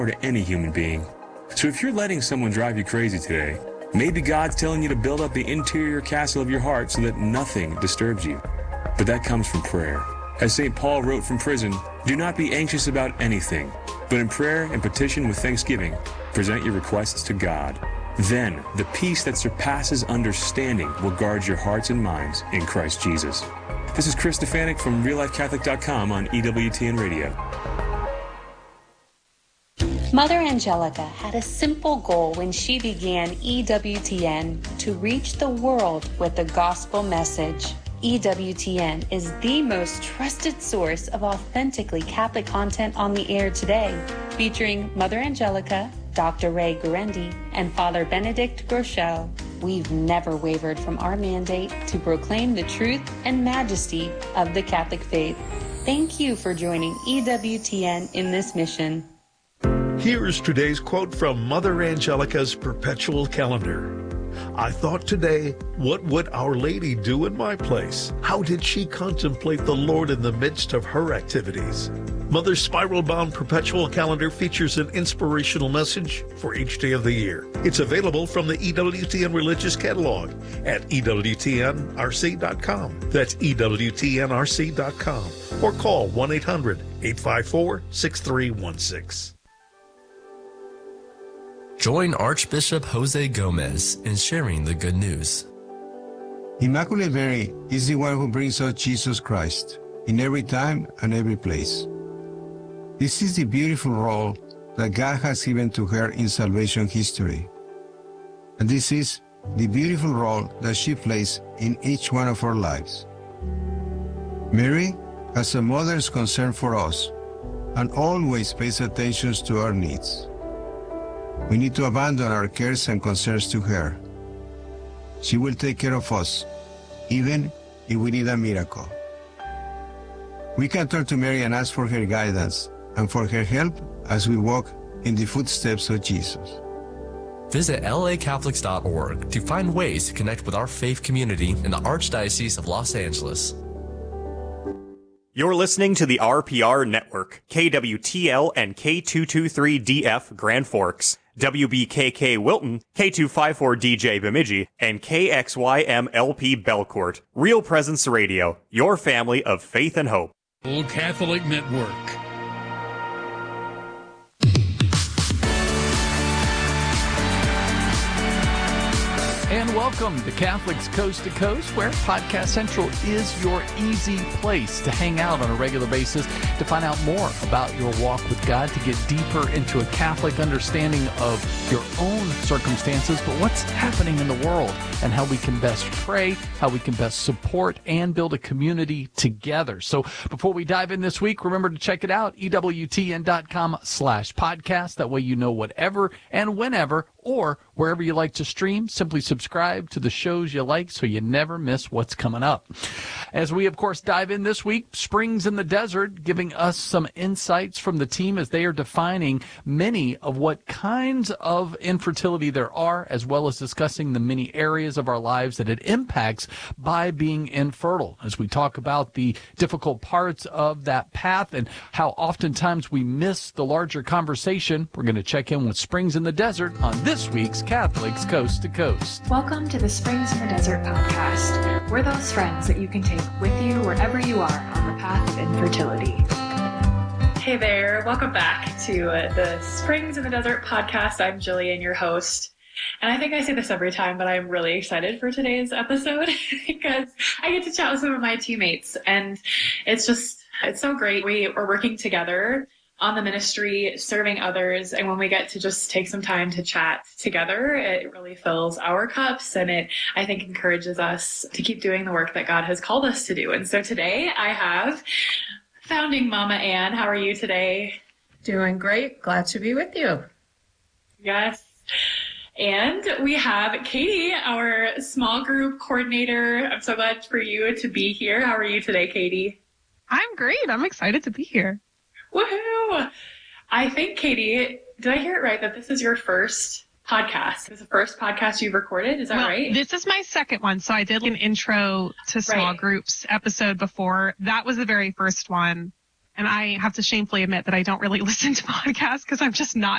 to any human being. So if you're letting someone drive you crazy today, maybe God's telling you to build up the interior castle of your heart so that nothing disturbs you. But that comes from prayer. As St. Paul wrote from prison, do not be anxious about anything, but in prayer and petition with thanksgiving, present your requests to God. Then the peace that surpasses understanding will guard your hearts and minds in Christ Jesus. This is Chris Stefanik from RealLifeCatholic.com on EWTN Radio. Mother Angelica had a simple goal when she began EWTN: to reach the world with the gospel message. EWTN is the most trusted source of authentically Catholic content on the air today, featuring Mother Angelica, Dr. Ray Guarendi, and Father Benedict Groeschel. We've never wavered from our mandate to proclaim the truth and majesty of the Catholic faith. Thank you for joining EWTN in this mission. Here's today's quote from Mother Angelica's perpetual calendar. I thought today, what would Our Lady do in my place? How did she contemplate the Lord in the midst of her activities? Mother's spiral-bound perpetual calendar features an inspirational message for each day of the year. It's available from the EWTN Religious Catalog at EWTNRC.com. That's EWTNRC.com. Or call 1-800-854-6316. Join Archbishop Jose Gomez in sharing the good news. Immaculate Mary is the one who brings us Jesus Christ in every time and every place. This is the beautiful role that God has given to her in salvation history. And this is the beautiful role that she plays in each one of our lives. Mary has a mother's concern for us and always pays attention to our needs. We need to abandon our cares and concerns to her. She will take care of us, even if we need a miracle. We can turn to Mary and ask for her guidance and for her help as we walk in the footsteps of Jesus. Visit lacatholics.org to find ways to connect with our faith community in the Archdiocese of Los Angeles. You're listening to the RPR Network, KWTL and K223DF Grand Forks, WBKK Wilton, K254DJ Bemidji, and KXYMLP Belcourt. Real Presence Radio, your family of faith and hope. Old Catholic Network. And welcome to Catholics Coast to Coast, where Podcast Central is your easy place to hang out on a regular basis, to find out more about your walk with God, to get deeper into a Catholic understanding of your own circumstances, but what's happening in the world and how we can best pray, how we can best support and build a community together. So before we dive in this week, remember to check it out, EWTN.com/podcast. That way you know whatever and whenever or wherever you like to stream, simply subscribe to the shows you like so you never miss what's coming up. As we, of course, dive in this week, Springs in the Desert, giving us some insights from the team as they are defining many of what kinds of infertility there are, as well as discussing the many areas of our lives that it impacts by being infertile. As we talk about the difficult parts of that path and how oftentimes we miss the larger conversation, we're going to check in with Springs in the Desert on this week's Catholics Coast to Coast. Welcome to the Springs in the Desert podcast. We're those friends that you can take with you wherever you are on the path of infertility. Hey there, welcome back to the Springs in the Desert podcast. I'm Jillian, your host. And I think I say this every time, but I'm really excited for today's episode because I get to chat with some of my teammates. And it's so great. We are working together on the ministry, serving others. And when we get to just take some time to chat together, it really fills our cups and it, I think, encourages us to keep doing the work that God has called us to do. And so today I have founding Mama Ann. How are you today? Doing great. Glad to be with you. Yes. And we have Katie, our small group coordinator. I'm so glad for you to be here. How are you today, Katie? I'm great. I'm excited to be here. Woohoo! I think, Katie, did I hear it right that this is your first podcast? This is the first podcast you've recorded? Is that right? This is my second one. So I did an intro to small groups episode before. That was the very first one. And I have to shamefully admit that I don't really listen to podcasts because I'm just not